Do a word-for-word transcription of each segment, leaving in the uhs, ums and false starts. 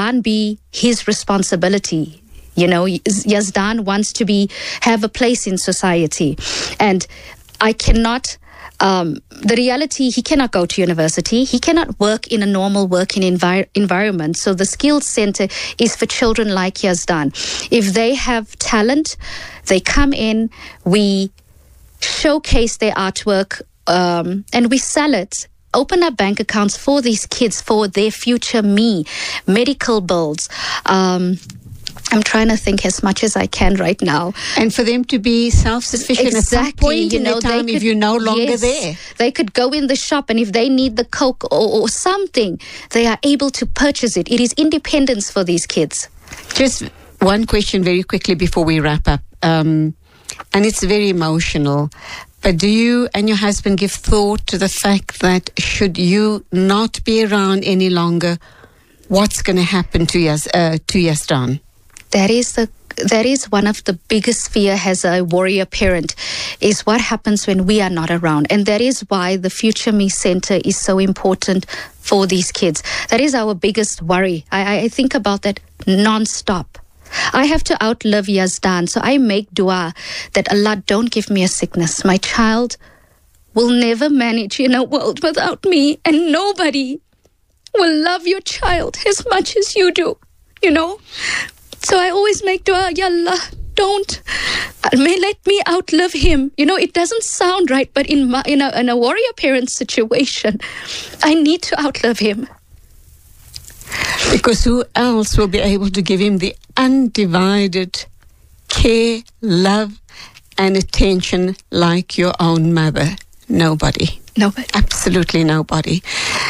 Yazdan be his responsibility. You know, Yazdan wants to be have a place in society. And I cannot, um, the reality, he cannot go to university. He cannot work in a normal working envir- environment. So the skills center is for children like Yazdan. If they have talent, they come in, we showcase their artwork, um, and we sell it. Open up bank accounts for these kids, for their future me, medical bills. Um, I'm trying to think as much as I can right now. And for them to be self-sufficient exactly, at some point you in know, their time could, if you're no longer yes, there. They could go in the shop, and if they need the Coke or, or something, they are able to purchase it. It is independence for these kids. Just one question very quickly before we wrap up. Um, and it's very emotional. But do you and your husband give thought to the fact that should you not be around any longer, what's going to happen to Yaz, uh, to Yazdan? That is the that is one of the biggest fear as a warrior parent, is what happens when we are not around. And that is why the Future Me Center is so important for these kids. That is our biggest worry. I, I think about that non-stop. I have to outlive Yazdan, so I make dua that Allah don't give me a sickness. My child will never manage in a world without me, and nobody will love your child as much as you do, you know? So I always make dua, Ya Allah, don't, may let me outlive him. You know, it doesn't sound right, but in, my, in, a, in a warrior parent situation, I need to outlive him. Because who else will be able to give him the undivided care, love, and attention like your own mother? Nobody. Nobody. Absolutely nobody.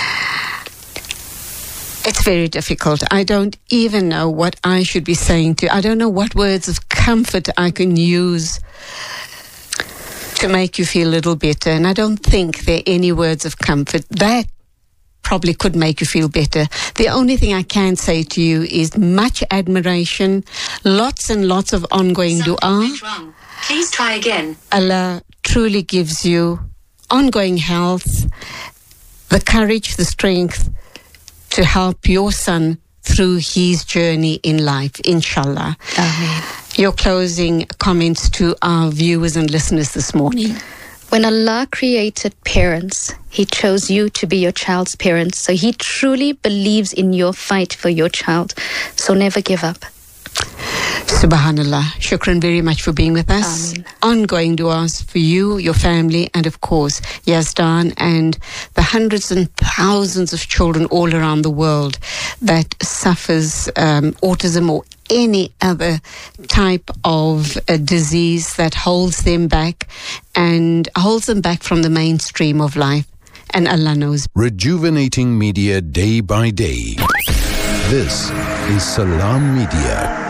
It's very difficult. I don't even know what I should be saying to you. I don't know what words of comfort I can use to make you feel a little better. And I don't think there are any words of comfort that probably could make you feel better. The only thing I can say to you is much admiration, lots and lots of ongoing Something dua. went wrong. Please try again. Allah truly gives you ongoing health, the courage, the strength to help your son through his journey in life, inshallah. Amen. Your closing comments to our viewers and listeners this morning. When Allah created parents, He chose you to be your child's parents. So He truly believes in your fight for your child. So never give up. Subhanallah. Shukran very much for being with us. Ameen. Ongoing duas for you, your family, and of course, Yazdan and the hundreds and thousands of children all around the world that suffers um, autism or any other type of uh, disease that holds them back and holds them back from the mainstream of life. And Allah knows. Rejuvenating media day by day. This is Salam Media.